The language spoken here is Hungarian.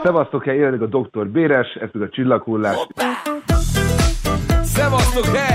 Szevasztok, élenek a Dr. Béres, ez pedig a Csillaghullás. Szevasztok,